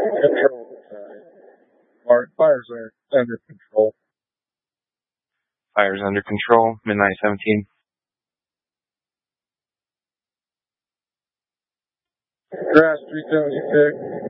Control. Fires are under control. Fire's under control. Midnight 17. Grass 376.